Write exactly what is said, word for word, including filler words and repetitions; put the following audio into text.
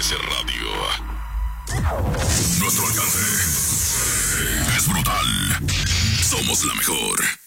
M B S Radio. Nuestro alcance es brutal. Somos la mejor.